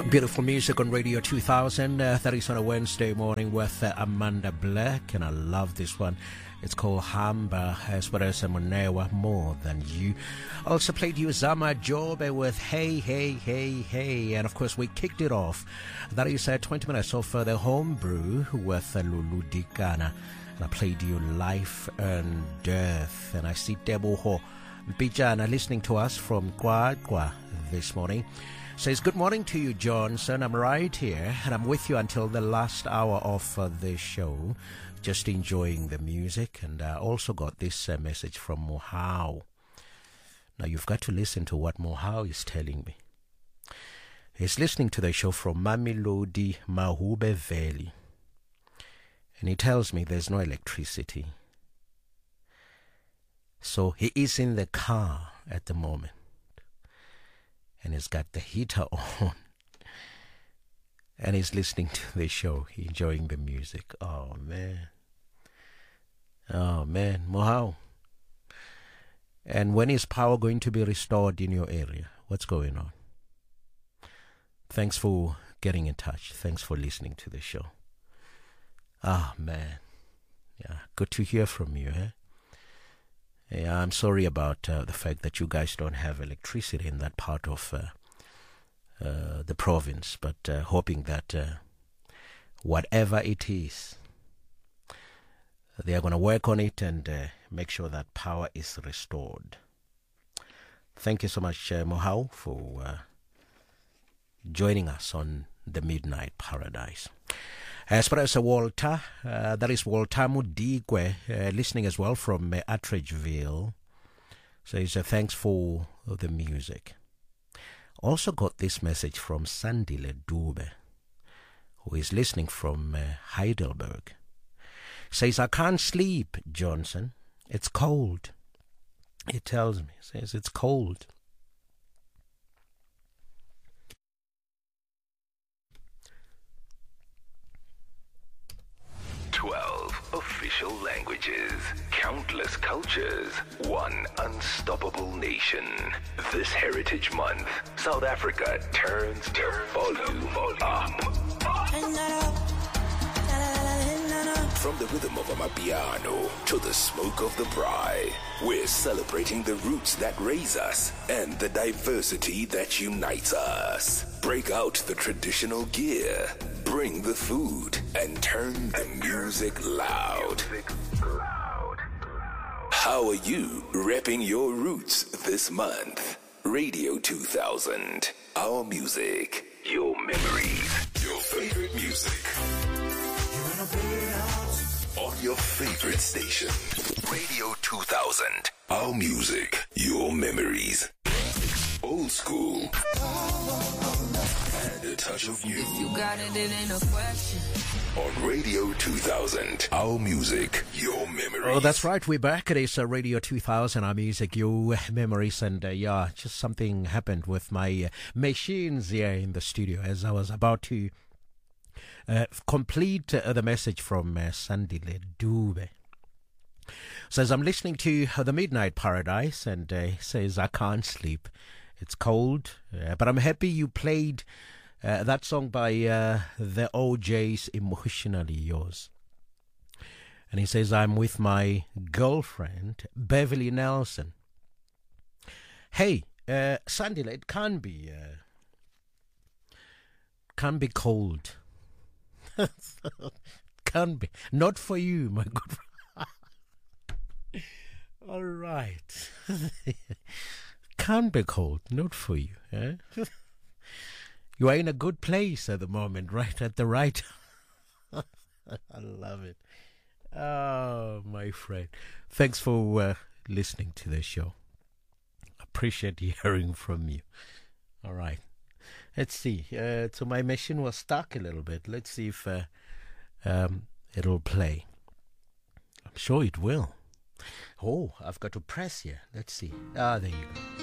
Beautiful music on Radio 2000. That is on a Wednesday morning with Amanda Black, and I love this one. It's called Hamba, as well as Monewa, More Than You. Also played you Zama Jobe with Hey, Hey, Hey, Hey. And of course, we kicked it off. That is 20 minutes of the homebrew with Lulu Dikana. And I played you Life and Death. And I see Deboho Bijana listening to us from Kwa this morning. Says, good morning to you, Johnson. I'm right here, and I'm with you until the last hour of the show, just enjoying the music. And I also got this message from Mohau. Now, you've got to listen to what Mohau is telling me. He's listening to the show from Mamelodi Mahube Valley, and he tells me there's no electricity. So he is in the car at the moment, and he's got the heater on, and he's listening to the show, enjoying the music. Oh, man. Mohau. And when is power going to be restored in your area? What's going on? Thanks for getting in touch. Thanks for listening to the show. Ah, man. Yeah, good to hear from you, eh? Yeah, I'm sorry about the fact that you guys don't have electricity in that part of the province, but hoping that whatever it is, they are going to work on it and make sure that power is restored. Thank you so much, Mohau, for joining us on the Midnight Paradise. As far as Walter, that is Walter Mudigwe, listening as well from Attridgeville. Says, thanks for the music. Also got this message from Sandile Dube, who is listening from Heidelberg. Says, I can't sleep, Johnson. It's cold. He tells me. Says, it's cold. Official languages, countless cultures, one unstoppable nation. This Heritage Month, South Africa turns the volume up. From the rhythm of Amapiano to the smoke of the braai, we're celebrating the roots that raise us and the diversity that unites us. Break out the traditional gear, bring the food, and turn the music loud. How are you repping your roots this month? Radio 2000, our music, your memories, your favorite music. On your favorite station, Radio 2000. Our music, your memories. Old school. And a touch of new. If you got it, it ain't a question. On Radio 2000. Our music, your memories. Oh, that's right. We're back. It is Radio 2000. Our music, your memories. And yeah, just something happened with my machines here in the studio as I was about to complete the message from Sandile Dube. Says, I'm listening to the Midnight Paradise, and says, I can't sleep. It's cold, but I'm happy you played that song by the OJs, Emotionally Yours. And he says, I'm with my girlfriend, Beverly Nelson. Hey, Sandile, it can be cold. Can be. Not for you, my good friend. All right. Can be cold. Not for you. Eh? You are in a good place at the moment, right? At the right. I love it. Oh, my friend. Thanks for listening to the show. Appreciate hearing from you. All right. Let's see. So my machine was stuck a little bit. Let's see if it'll play. I'm sure it will. Oh, I've got to press here. Let's see. Ah, there you go.